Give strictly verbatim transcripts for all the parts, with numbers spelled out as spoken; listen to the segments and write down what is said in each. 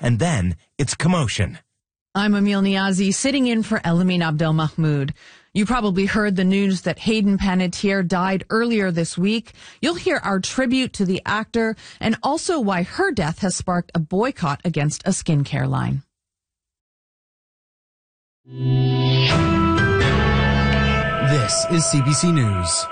and then it's commotion. I'm Emil Niazi, sitting in for Elamin Abdelmahmoud. You probably heard the news that Hayden Panettiere died earlier this week. You'll hear our tribute to the actor and also why her death has sparked a boycott against a skincare line. This is C B C News.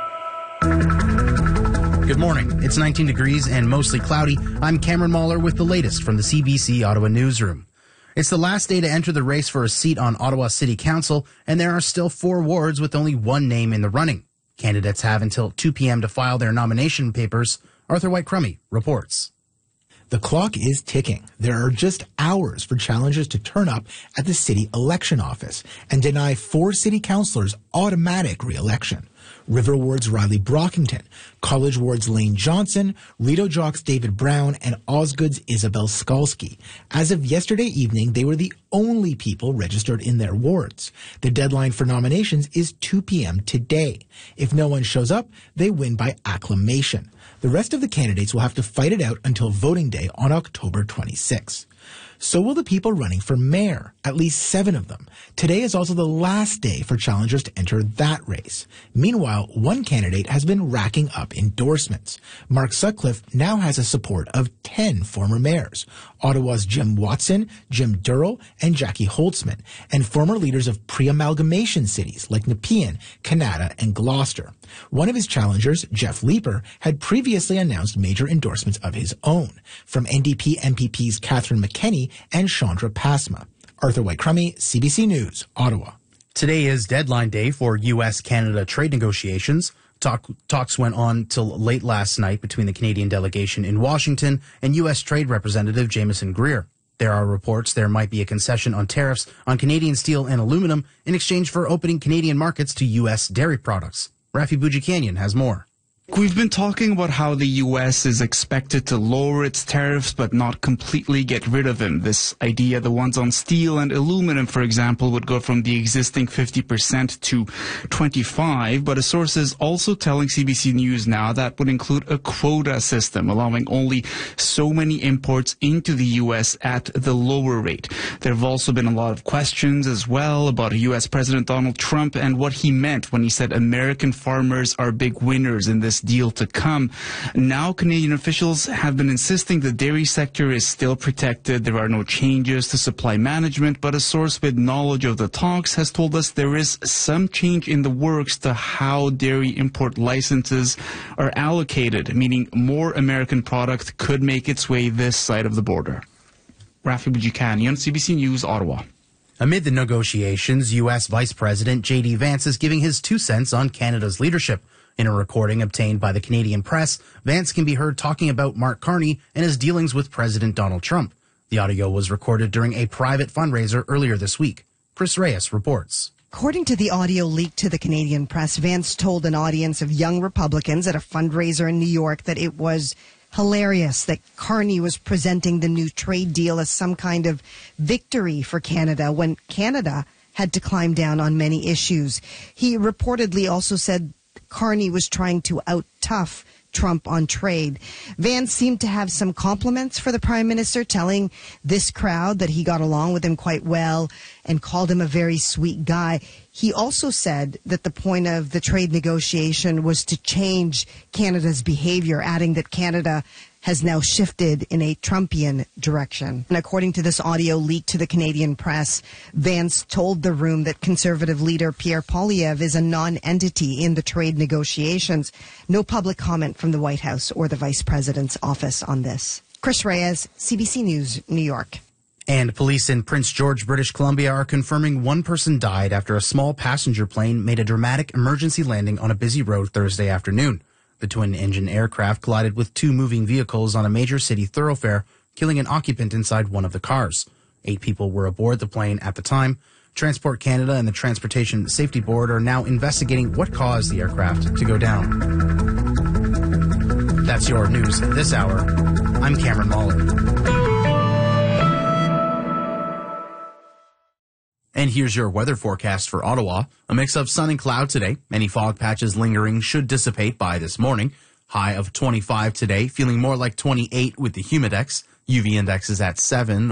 Good morning. It's nineteen degrees and mostly cloudy. I'm Cameron Mahler with the latest from the C B C Ottawa newsroom. It's the last day to enter the race for a seat on Ottawa City Council, and there are still four wards with only one name in the running. Candidates have until two p.m. to file their nomination papers. Arthur White-Crummey reports. The clock is ticking. There are just hours for challengers to turn up at the city election office and deny four city councillors automatic re-election. River Ward's Riley Brockington, College Ward's Lane Johnson, Rideau Jock's David Brown, and Osgood's Isabel Skalski. As of yesterday evening, they were the only people registered in their wards. The deadline for nominations is two p.m. today. If no one shows up, they win by acclamation. The rest of the candidates will have to fight it out until voting day on October twenty-sixth. So will the people running for mayor, at least seven of them. Today is also the last day for challengers to enter that race. Meanwhile, one candidate has been racking up endorsements. Mark Sutcliffe now has a support of ten former mayors. Ottawa's Jim Watson, Jim Durrell, and Jackie Holtzman, and former leaders of pre-amalgamation cities like Nepean, Canada, and Gloucester. One of his challengers, Jeff Leeper, had previously announced major endorsements of his own, from N D P M P Ps Catherine McKenney and Chandra Pasma. Arthur White-Crummey, C B C News, Ottawa. Today is deadline day for U S Canada trade negotiations. Talk, talks went on till late last night between the Canadian delegation in Washington and U S Trade Representative Jameson Greer. There are reports there might be a concession on tariffs on Canadian steel and aluminum in exchange for opening Canadian markets to U S dairy products. Rafi Boudjikanian has more. We've been talking about how the U S is expected to lower its tariffs but not completely get rid of them. This idea, the ones on steel and aluminum, for example, would go from the existing fifty percent to twenty-five, but a source is also telling C B C News now that would include a quota system, allowing only so many imports into the U S at the lower rate. There have also been a lot of questions as well about U S President Donald Trump and what he meant when he said American farmers are big winners in this deal to come. Now Canadian officials have been insisting the dairy sector is still protected. There are no changes to supply management, but a source with knowledge of the talks has told us there is some change in the works to how dairy import licenses are allocated, meaning more American product could make its way this side of the border. Rafi Boudjikanian, C B C News, Ottawa. Amid the negotiations, U S Vice President J D Vance is giving his two cents on Canada's leadership. In a recording obtained by the Canadian Press, Vance can be heard talking about Mark Carney and his dealings with President Donald Trump. The audio was recorded during a private fundraiser earlier this week. Chris Reyes reports. According to the audio leaked to the Canadian Press, Vance told an audience of young Republicans at a fundraiser in New York that it was hilarious that Carney was presenting the new trade deal as some kind of victory for Canada when Canada had to climb down on many issues. He reportedly also said Carney was trying to out-tough Trump on trade. Vance seemed to have some compliments for the Prime Minister, telling this crowd that he got along with him quite well and called him a very sweet guy. He also said that the point of the trade negotiation was to change Canada's behavior, adding that Canada has now shifted in a Trumpian direction. And according to this audio leaked to the Canadian Press, Vance told the room that Conservative leader Pierre Poilievre is a non-entity in the trade negotiations. No public comment from the White House or the Vice President's office on this. Chris Reyes, C B C News, New York. And police in Prince George, British Columbia are confirming one person died after a small passenger plane made a dramatic emergency landing on a busy road Thursday afternoon. The twin-engine aircraft collided with two moving vehicles on a major city thoroughfare, killing an occupant inside one of the cars. Eight people were aboard the plane at the time. Transport Canada and the Transportation Safety Board are now investigating what caused the aircraft to go down. That's your news this hour. I'm Cameron Mahler. And here's your weather forecast for Ottawa. A mix of sun and cloud today. Any fog patches lingering should dissipate by this morning. High of twenty-five today, feeling more like twenty-eight with the humidex. U V index is at seven.